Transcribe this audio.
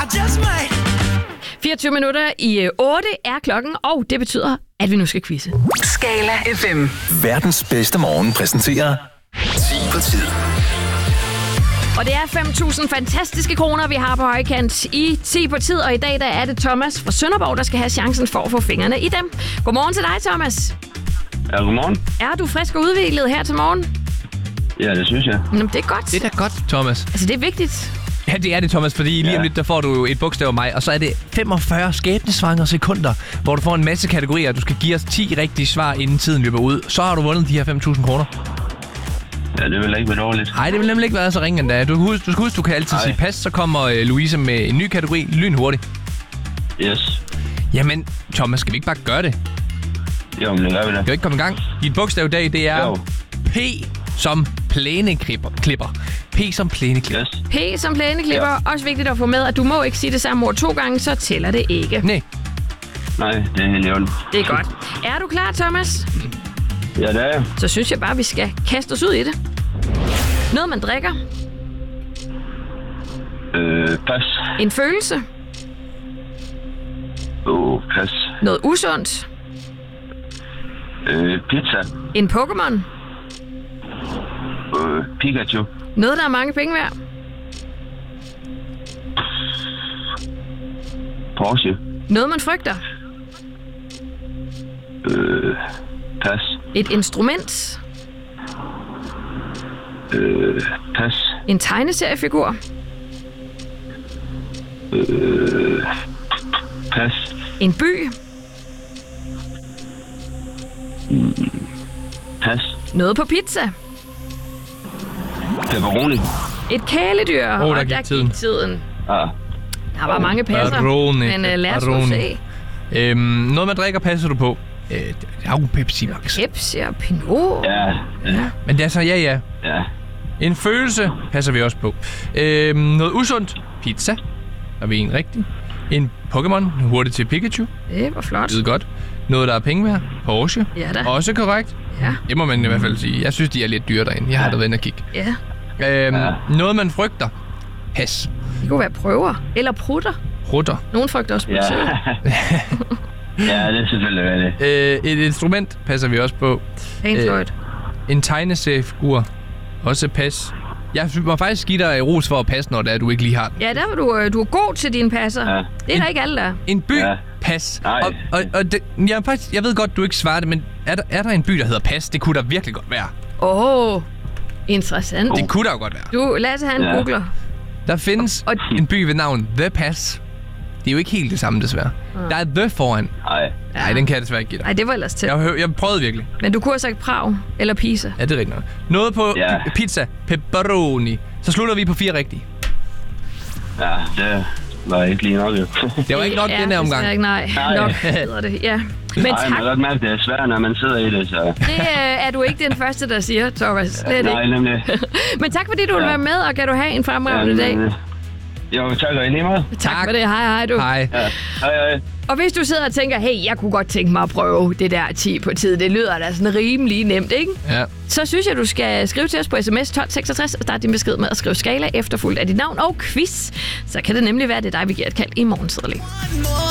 24 minutter i 8 er klokken, og det betyder, at vi nu skal quizze. Skala FM. Verdens bedste morgen præsenterer 10 på tid. Og det er 5.000 fantastiske kroner, vi har på højkant i 10 på tid, og i dag der er det Thomas fra Sønderborg, der skal have chancen for at få fingrene i dem. Godmorgen til dig, Thomas. Ja, godmorgen. Er du frisk og udviklet her til morgen? Ja, det synes jeg. Jamen, det er godt. Det er da godt, Thomas. Altså, det er vigtigt. Ja, det er det, Thomas, fordi lige om lidt, der får du et bogstav af mig, og så er det 45 skæbnesvangre sekunder, hvor du får en masse kategorier, du skal give os 10 rigtige svar, inden tiden løber ud. Så har du vundet de her 5.000 kroner. Ja, det vil ikke være dårligt. Nej, det vil nemlig ikke være så ringe endda. Du skal huske, du kan altid sige pas, så kommer Louise med en ny kategori lynhurtigt. Yes. Jamen, Thomas, skal vi ikke bare gøre det? Jo, men det gør vi da. Skal vi ikke komme i gang? Dit bogstav i dag, det er Jo. P som plæneklipper. P som plæneklipper. Yes. P som plæneklipper. Ja. Også vigtigt at få med, at du må ikke sige det samme ord 2 gange, så tæller det ikke. Nej. Nej, det er helt i orden. Det er godt. Er du klar, Thomas? Ja, det er jeg. Så synes jeg bare, vi skal kaste os ud i det. Noget, man drikker. Pas. En følelse. Pas. Noget usundt. Pizza. En Pokémon. Pikachu. Noget, der er mange penge værd. Porsche. Noget, man frygter. Pas. Et instrument. Pas. En tegneseriefigur. Pas. En by. Pas. Noget på pizza. Pepperoni. Et kæledyr. Der og gik der tiden. gik tiden. Ah. Der var mange passer. Pepperoni. Men lad os nu se. Noget, man drikker, passer du på. Det er jo Pepsi Max. Pepsi og Pinot. Ja. Men det er så, ja. Ja. En følelse passer vi også på. Noget usundt. Pizza. Der er vi en rigtig. En Pokémon. Hurtigt til Pikachu. Det var flot. Det er godt. Noget, der er penge værd. Porsche. Ja da. Også korrekt. Ja. Det må man i hvert fald sige. Jeg synes, de er lidt dyre derinde. Jeg har da været inde og kigge. Ja. Noget, man frygter. Pas. Det kunne være prøver. Eller prutter. Rutter. Nogen frygter også Ja. prutter. Ja, det er selvfølgelig det. Et instrument passer vi også på. Pænt fløjt. En tegneseriefigur. Også pas. Jeg må faktisk give dig ros for at passe, når det er, du ikke lige har den. Ja, der var du er god til dine passer. Ja. Det er der ikke alle, der. En by. Ja. Pas. Nej. Og det, jeg ved godt, du ikke svarer det, men er der en by, der hedder Pas? Det kunne der virkelig godt være. Interessant. Det kunne der jo godt være. Lasse, han googler. Der findes en by ved navn The Pas. Det er jo ikke helt det samme, desværre. Der er The foran. Nej, den kan jeg desværre ikke give dig. Nej, det var ellers til. Jeg prøvede virkelig. Men du kunne have sagt Prag eller Pisa. Ja, det er rigtigt nok. Noget på pizza. Pepperoni. Så slutter vi på 4 rigtige. Ja, det var ikke lige nok, jo. Det var ikke nok den her omgang. Ikke, nej. Nok hedder det, ja. Men Nej, tak. man kan godt mærke, det er svært, når man sidder i det, så... Det er du ikke den første, der siger, Thomas. Slet Nej, ikke. nemlig. Men tak, fordi du ville være med, og kan du have en fremragende dag. Jo, tak og i lige måde. Tak for det. Hej, du. Hej. Ja, hej. Og hvis du sidder og tænker, hey, jeg kunne godt tænke mig at prøve det der 10 på tid, det lyder da sådan rimelig nemt, ikke? Ja. Så synes jeg, du skal skrive til os på sms 1266 og starte din besked med at skrive skala efterfulgt af dit navn og quiz. Så kan det nemlig være, det er dig, vi giver et kald i morgen tidlig.